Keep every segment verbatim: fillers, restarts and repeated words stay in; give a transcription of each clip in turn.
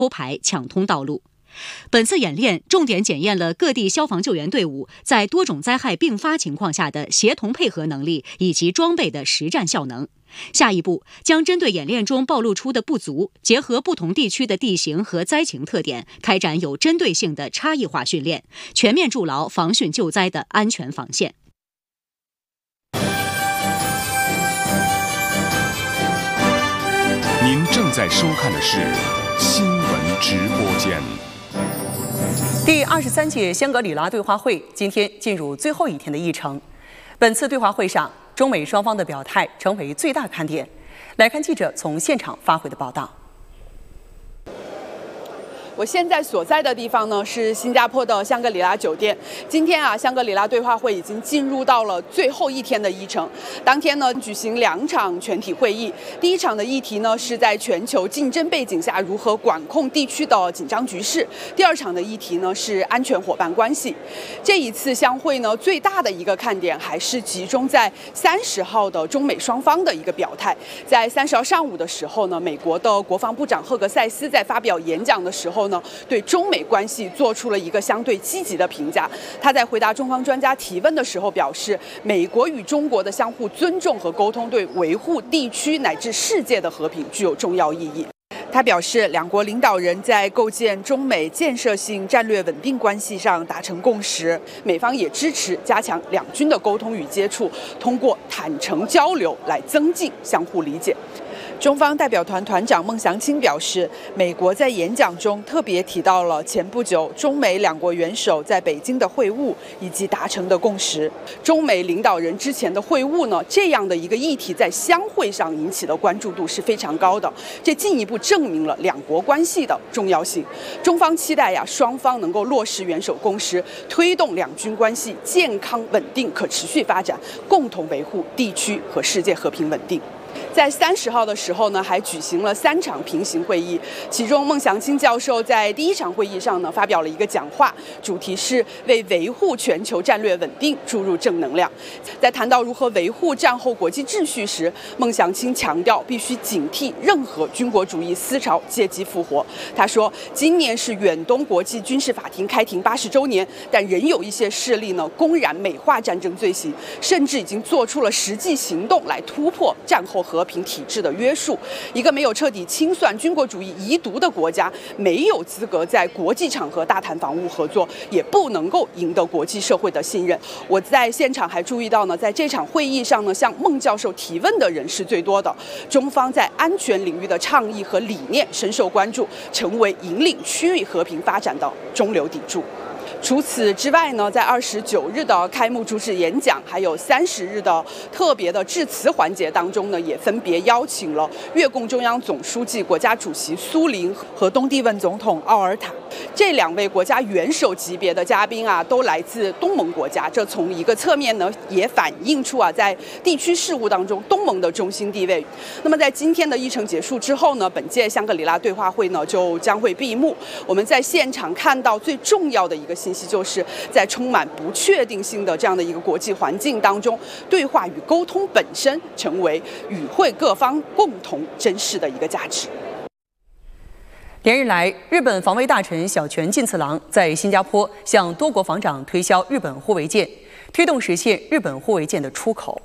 偷排抢通道路。本次演练重点检验了各地消防救援队伍在多种灾害并发情况下的协同配合能力以及装备的实战效能。下一步将针对演练中暴露出的不足，结合不同地区的地形和灾情特点，开展有针对性的差异化训练，全面筑牢防汛救灾的安全防线。 您正在收看的是新闻直播间。 第二十三届香格里拉对话会今天进入最后一天的议程。本次对话会上，中美双方的表态成为最大看点。来看记者从现场发回的报道。 我现在所在的地方呢是新加坡的香格里拉酒店。今天啊，香格里拉对话会已经进入到了最后一天的议程。当天呢，举行两场全体会议。第一场的议题呢是在全球竞争背景下如何管控地区的紧张局势。第二场的议题呢是安全伙伴关系。这一次相会呢，最大的一个看点还是集中在三十号的中美双方的一个表态。在三十号上午的时候呢，美国的国防部长赫格塞斯在发表演讲的时候呢，对中美关系做出了一个相对积极的评价。他在回答中方专家提问的时候表示，美国与中国的相互尊重和沟通对维护地区乃至世界的和平具有重要意义。他表示，两国领导人在构建中美建设性战略稳定关系上达成共识，美方也支持加强两军的沟通与接触，通过坦诚交流来增进相互理解。中方代表团团长孟祥青表示，美国在演讲中特别提到了前不久中美两国元首在北京的会晤以及达成的共识。中美领导人之前的会晤呢，这样的一个议题在相会上引起的关注度是非常高的，这进一步证明了两国关系的重要性。中方期待呀，双方能够落实元首共识，推动两军关系健康稳定可持续发展，共同维护地区和世界和平稳定。在三十号的时候呢，还举行了三场平行会议，其中孟祥青教授在第一场会议上呢发表了一个讲话，主题是为维护全球战略稳定注入正能量。在谈到如何维护战后国际秩序时，孟祥青强调必须警惕任何军国主义思潮借机复活。他说，今年是远东国际军事法庭开庭八十周年，但仍有一些势力呢公然美化战争罪行，甚至已经做出了实际行动来突破战后和平体制的约束。一个没有彻底清算军国主义遗毒的国家，没有资格在国际场合大谈防务合作，也不能够赢得国际社会的信任。我在现场还注意到呢，在这场会议上呢，向孟教授提问的人是最多的。中方在安全领域的倡议和理念深受关注，成为引领区域和平发展的中流砥柱。除此之外呢，在二十九日的开幕主旨演讲，还有三十日的特别的致辞环节当中呢，也分别邀请了越共中央总书记、国家主席苏林和东帝汶总统奥尔塔这两位国家元首级别的嘉宾啊，都来自东盟国家。这从一个侧面呢，也反映出啊，在地区事务当中，东盟的中心地位。那么在今天的议程结束之后呢，本届香格里拉对话会呢就将会闭幕。我们在现场看到最重要的一个信息，就是在充满不确定性的这样的一个国际环境当中，对话与沟通本身成为与会各方共同珍视的一个价值。 连日来，日本防卫大臣小泉进次郎在新加坡向多国防长推销日本护卫舰，推动实现日本护卫舰的出口。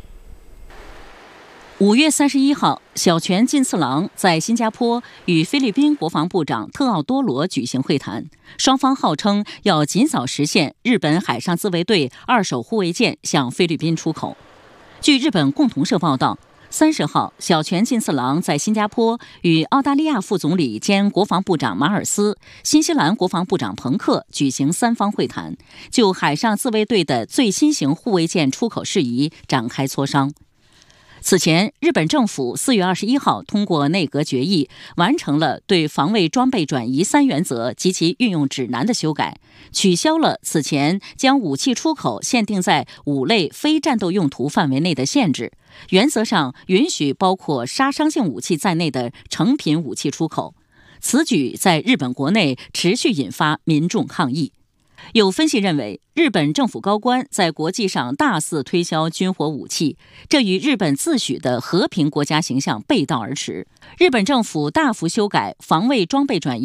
五月三十一号，小泉进次郎在新加坡与菲律宾国防部长特奥多罗举行会谈，双方号称要尽早实现日本海上自卫队二手护卫舰向菲律宾出口。据日本共同社报道，三十号，小泉进次郎在新加坡与澳大利亚副总理兼国防部长马尔斯、新西兰国防部长彭克举行三方会谈，就海上自卫队的最新型护卫舰出口事宜展开磋商。此前，日本政府四月二十一号通过内阁决议，完成了对防卫装备转移三原则及其运用指南的修改，取消了此前将武器出口限定在五类非战斗用途范围内的限制，原则上允许包括杀伤性武器在内的成品武器出口。此举在日本国内持续引发民众抗议。有分析认为，日本政府高官在国际上大肆推销军火武器，这与日本自诩的和平国家形象背道而驰。日本政府大幅修改防卫装备转移